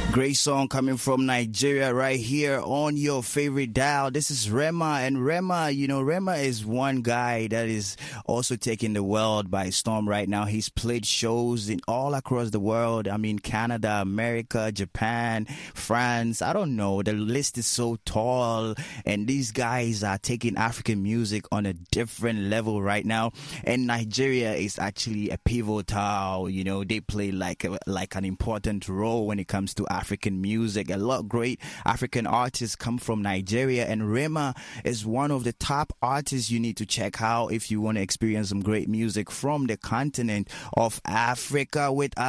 Great song coming from Nigeria right here on your favorite dial. This is Rema, and Rema is one guy that is also taking the world by storm right now. He's played shows in all across the world. I mean, Canada, America, Japan, France. I don't know. The list is so tall, and these guys are taking African music on a different level right now. And Nigeria is actually a pivotal. They play like an important role when it comes to African music. A lot of great African artists come from Nigeria, and Rema is one of the top artists you need to check out if you want to experience some great music from the continent of Africa with us.